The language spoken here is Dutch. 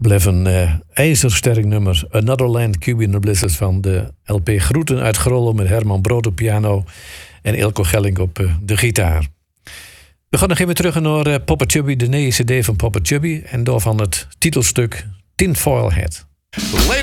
Bleef een ijzersterk nummer. Another Land, Cuban Blizzards van de LP Groeten uit Grollo met Herman Brood op piano en Ilko Gelling op de gitaar. We gaan nog even terug naar Papa Chubby, de nieuwe cd van Papa Chubby en daarvan het titelstuk Tinfoil Hat. Ladies